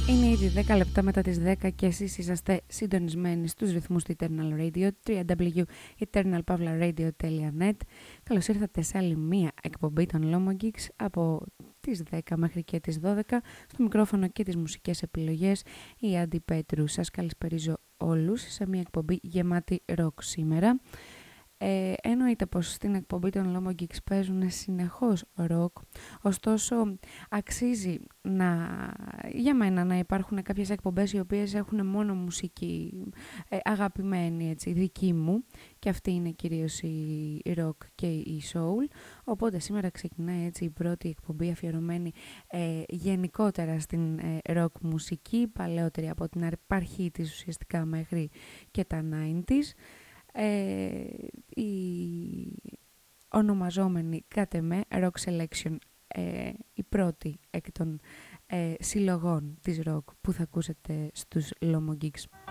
Είναι ήδη 10 λεπτά μετά τις 10 και εσείς είσαστε συντονισμένοι στους ρυθμούς του Eternal Radio, www.eternalpavlaradio.net. Καλώς ήρθατε σε άλλη μία εκπομπή των Lomogeeks από τις 10 μέχρι και τις 12. Στο μικρόφωνο και τις μουσικές επιλογές η Άντι Πέτρου. Σας καλησπερίζω όλους σε μία εκπομπή γεμάτη ροκ σήμερα. Εννοείται πως στην εκπομπή των Lomogeeks παίζουν συνεχώς ροκ, ωστόσο αξίζει για μένα να υπάρχουν κάποιες εκπομπές οι οποίες έχουν μόνο μουσική αγαπημένη, έτσι, δική μου, και αυτή είναι κυρίως η rock και η soul. Οπότε σήμερα ξεκινάει έτσι η πρώτη εκπομπή αφιερωμένη γενικότερα στην rock μουσική, παλαιότερη από την αρχή της ουσιαστικά μέχρι και τα 90s. Η ονομαζόμενη κατ' εμέ Rock Selection, η πρώτη εκ των συλλογών της rock που θα ακούσετε στους Lomogeeks.